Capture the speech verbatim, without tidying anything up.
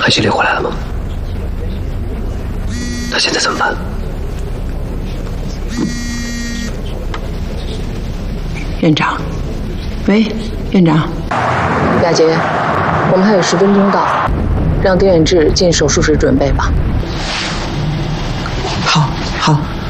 韩经理回来了吗？那现在怎么办？ 院长，喂，院长， 雅洁，我们还有十分钟到，让丁远志进手术室准备吧。 好，好。